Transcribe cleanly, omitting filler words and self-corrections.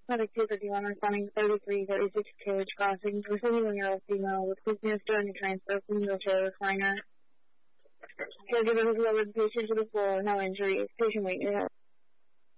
Medic 251 responding to 3336 Carriage Crossing. For 71-year-old female with weakness during the transfer from wheelchair recliner. Caregiver has lowered patient to the floor, no injuries. Patient waiting.